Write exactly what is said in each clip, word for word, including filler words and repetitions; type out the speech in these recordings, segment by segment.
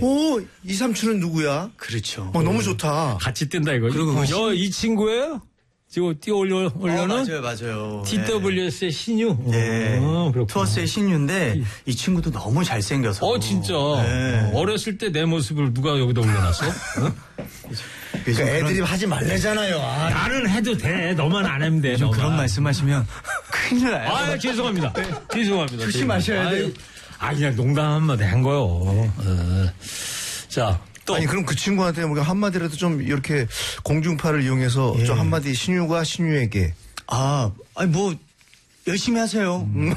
오, 이 삼촌은 누구야? 그렇죠. 어, 너무 좋다. 같이 뛴다 이거. 그리고 그 여, 이 친구예요? 지금 띄어 올려, 올려는? 어, 맞아요, 맞아요. 티더블유에스의 신유. 네. 어, 투어스의 신유인데 이 친구도 너무 잘생겨서. 어, 진짜. 네. 어렸을 때 내 모습을 누가 여기다 올려놨어? 어? 그러니까 애들이 하지 말래잖아요. 아, 나는 해도 돼. 너만 안 하면 돼. 좀 너만. 그런 말씀하시면 큰일 나요. 아, 죄송합니다. 죄송합니다. 조심하셔야 돼요. 아, 그냥 농담 한마디 한 거요. 어. 자, 또. 아니 그럼 그 친구한테 뭐 한마디라도 좀 이렇게 공중파를 이용해서 예. 좀 한마디 신유가 신유에게. 아, 아니 뭐 열심히 하세요. 음.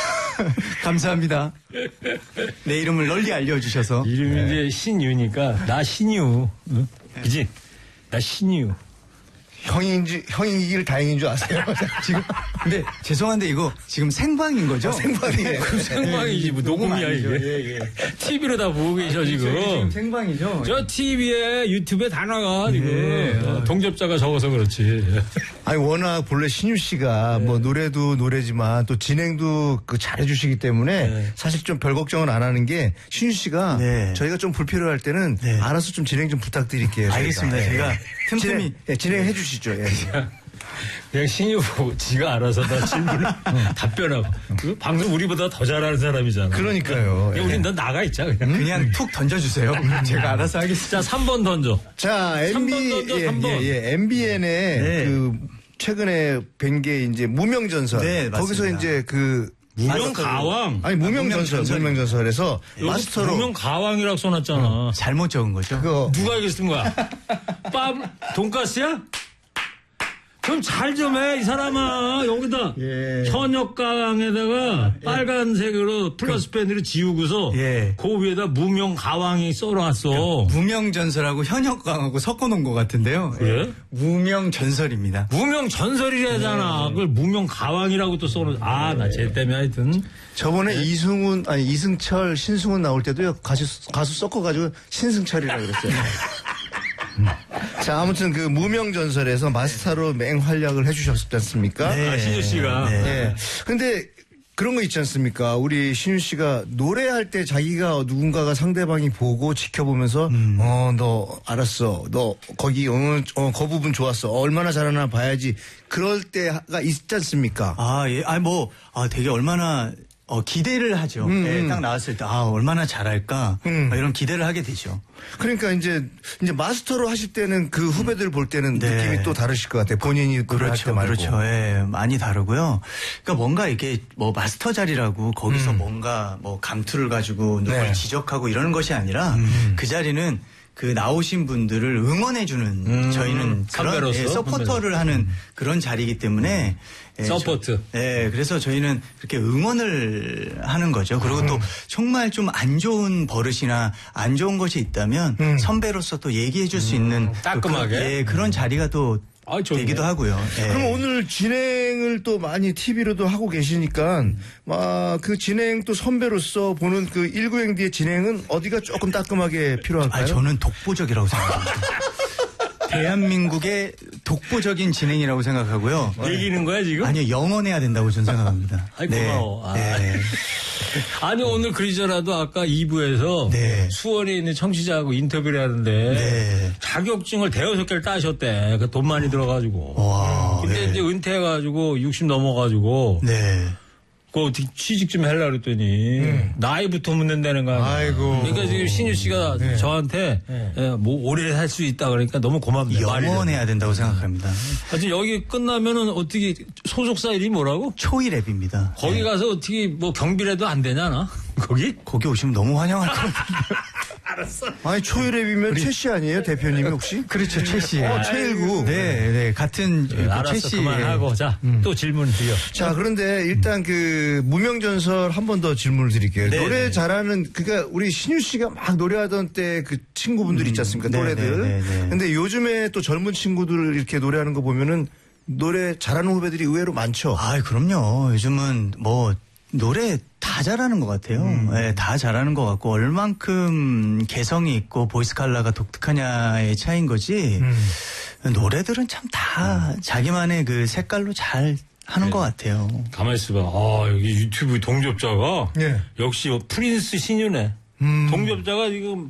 감사합니다. 내 이름을 널리 알려주셔서. 이름이 네. 이제 신유니까 나 신유. 응? 그지? 나 신유. 형인지 형이길 다행인 줄 아세요? 지금 근데 죄송한데 이거 지금 생방인 거죠? 생방이에요. 그 생방이지 뭐 녹음이야 이게. 예, 예. 티비로 다 보고 계셔 지금. 지금 생방이죠? 저 티비에 유튜브에 다 나가 지금. 예. 어, 동접자가 적어서 그렇지. 아니 워낙 본래 신유 씨가 뭐 노래도 노래지만 또 진행도 그 잘해주시기 때문에 네. 사실 좀 별 걱정은 안 하는 게 신유 씨가 네. 저희가 좀 불필요할 때는 네. 알아서 좀 진행 좀 부탁드릴게요. 알겠습니다. 저희가. 제가 예. 틈틈이 진행, 예, 진행해 주시죠. 예. 그냥 신유 보고 지가 알아서 다 질문을 답변하고. 그 방송 우리보다 더 잘하는 사람이잖아. 그러니까요. 그냥 우린 너 나가 있자 그냥. 그냥 툭 던져주세요. 제가 알아서 하겠습니다. 자, 삼 번 던져. 자, 삼 번 엠비, 던져, 예, 삼 번. 예, 예, 엠비엔의 네. 그 최근에 뵌 게 이제 무명전설. 네, 맞습니다. 거기서 이제 그 무명 가왕. 아니 무명전설, 무명전설. 무명전설에서 여기 마스터로 무명 가왕이라고 써놨잖아. 잘못 적은 거죠? 그거 누가 이렇게 쓴 거야? 빠 돈가스야? 좀 잘 좀 해, 이 사람아. 여기다 예. 현역가왕에다가 빨간색으로 플러스 펜으로 지우고서 예. 그 위에다 무명 가왕이 써놨어. 무명전설하고 현역강하고 섞어놓은 것 같은데요. 그래? 예. 무명전설입니다. 무명 전설이라잖아. 그걸 무명 가왕이라고 또 써놓은. 아, 나 쟤 때문에 하여튼. 저번에 이승훈 아니 이승철 신승훈 나올 때도요 가수 가수 섞어가지고 신승철이라 그랬어요. 자 아무튼 그 무명전설에서 마스터로 맹활약을 해주셨지 않습니까? 네. 아, 신유 씨가. 네. 예. 근데 그런 거 있지 않습니까? 우리 신유 씨가 노래할 때 자기가 누군가가 상대방이 보고 지켜보면서 음. 어, 너 알았어. 너 거기 어, 어, 그 부분 좋았어. 얼마나 잘하나 봐야지. 그럴 때가 있지 않습니까? 아, 예. 아, 뭐, 아, 되게 얼마나, 어, 기대를 하죠. 음, 예, 음. 딱 나왔을 때, 아, 얼마나 잘할까. 음. 뭐 이런 기대를 하게 되죠. 그러니까 이제 이제 마스터로 하실 때는 그 후배들 볼 때는 네. 느낌이 또 다르실 것 같아요. 본인이 노래할 때 그렇죠, 말고. 그렇죠. 예, 많이 다르고요. 그러니까 뭔가 이게 뭐 마스터 자리라고 거기서 뭔가 뭐 감투를 가지고 누굴 네. 지적하고 이러는 것이 아니라 그 자리는 그 나오신 분들을 응원해주는 저희는 그런 선배로서? 예, 서포터를 하는 그런 자리이기 때문에 예, 서포트. 저- 예, 그래서 저희는 그렇게 응원을 하는 거죠. 그리고 또 정말 좀 안 좋은 버릇이나 안 좋은 것이 있다면 선배로서 또 얘기해 줄 수 있는 또 따끔하게? 그런, 예, 그런 자리가 또 아, 좋네. 되기도 하고요. 예. 그럼 오늘 진행을 또 많이 티비로도 하고 계시니까 막 그 진행 또 선배로서 보는 그 일구행디의 진행은 어디가 조금 따끔하게 필요할까요? 아, 저는 독보적이라고 생각합니다. 대한민국의 독보적인 진행이라고 생각하고요. 이기는 거야 지금? 아니요, 영원해야 된다고 저는 생각합니다. 아이, 고마워. 아. 네. 아니 오늘 그러더라도 아까 이 부에서 네. 수원에 있는 청취자하고 인터뷰를 하는데 네. 자격증을 대여섯 개를 따셨대. 그 돈 많이 들어가지고. 와, 근데 네. 이제 은퇴해가지고 육십 넘어가지고 네. 그 어떻게 취직 좀 하려고 그랬더니 나이부터 묻는다는 거 아니야. 아이고. 그러니까 지금 신유 씨가 저한테 예, 뭐 오래 할 수 있다 그러니까 너무 고맙네요. 영원해야 된다고 생각합니다. 하여튼 여기 끝나면은 어떻게 소속사 이름이 뭐라고? 초이랩입니다. 거기 가서 어떻게 뭐 경비라도 안 되냐나? 거기? 거기 오시면 너무 환영할 것 같아요. 아니 초이랩이면 최 씨 아니에요 대표님이 혹시? 그렇죠, 최 씨. 어, 최일구. 네, 네. 같은 네, 최 알았어 씨. 그만하고 자 또 질문 드려. 자 그런데 일단 그 무명전설 한 번 더 질문을 드릴게요. 네, 노래 네. 잘하는 그러니까 우리 신유 씨가 막 노래하던 때 그 친구분들 있지 않습니까? 네, 노래들. 네, 네, 네. 근데 요즘에 또 젊은 친구들 이렇게 노래하는 거 보면은 노래 잘하는 후배들이 의외로 많죠. 아, 그럼요. 요즘은 뭐 노래 다 잘하는 것 같아요. 네, 다 잘하는 것 같고 얼만큼 개성이 있고 보이스 칼라가 독특하냐의 차이인 거지. 노래들은 참 다 자기만의 그 색깔로 잘 하는 네. 것 같아요. 가만히 있어봐. 아 여기 유튜브 동접자가 예. 역시 프린스 신유네. 동접자가 지금